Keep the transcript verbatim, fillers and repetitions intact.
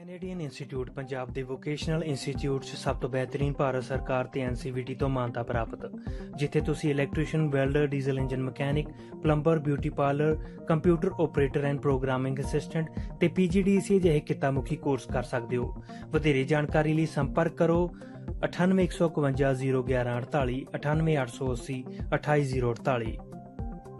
Canadian institute Punjab ਦੇ vocational institute 'ਚ ਸਭ ਤੋਂ ਬਿਹਤਰੀਨ ਭਾਰਤ ਸਰਕਾਰ ਤੇ ਐਨ ਸੀ ਵੀ ਟੀ ਤੋਂ ਮਾਨਤਾ ਪ੍ਰਾਪਤ, ਜਿੱਥੇ ਤੁਸੀਂ electrician, welder, diesel engine mechanic, plumber, beauty parlour, computer operator and programming assistant ਤੇ ਪੀ ਜੀ ਡੀ ਸੀ ਜਿਹੇ ਕਿੱਤਾ-ਮੁਖੀ ਕੋਰਸ ਕਰ ਸਕਦੇ ਹੋ। ਵਧੇਰੇ ਜਾਣਕਾਰੀ ਲਈ ਸੰਪਰਕ ਕਰੋ ਅਠਾਨਵੇਂ ਇੱਕ ਸੌ ਇਕਵੰਜਾ ਜ਼ੀਰੋ ਗਿਆਰਾਂ ਅਠਤਾਲੀ, ਅਠਾਨਵੇਂ ਅੱਠ ਸੌ ਅੱਸੀ ਅਠਾਈ ਜ਼ੀਰੋ ਅਠਤਾਲੀ।